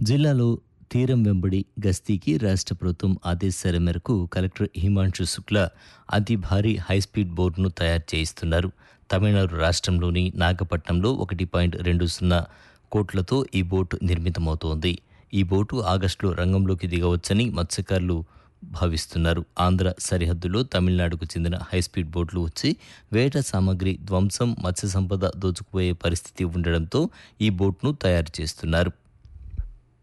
జిల్లాలో తీరం వెంబడి గస్తీకి రాష్ట్ర ప్రభుత్వం ఆదేశాల మేరకు కలెక్టర్ హిమాంశు శుక్లా అతి భారీ హైస్పీడ్ బోటును తయారు చేయిస్తున్నారు. తమిళనాడు రాష్ట్రంలోని నాగపట్నంలో 1.20 కోట్లతో ఈ బోటు నిర్మితమవుతోంది. ఈ బోటు ఆగస్టులో రంగంలోకి దిగవచ్చని మత్స్యకారులు భావిస్తున్నారు. ఆంధ్ర సరిహద్దులో తమిళనాడుకు చెందిన హైస్పీడ్ బోట్లు వచ్చి వేట సామగ్రి ధ్వంసం, మత్స్య సంపద దోచుకుపోయే పరిస్థితి ఉండడంతో ఈ బోట్ను తయారు చేస్తున్నారు.